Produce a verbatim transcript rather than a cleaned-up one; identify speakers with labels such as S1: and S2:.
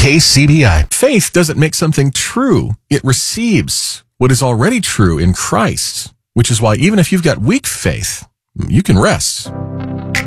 S1: K C B I.
S2: Faith doesn't make something true. It receives what is already true in Christ, which is why even if you've got weak faith, you can rest.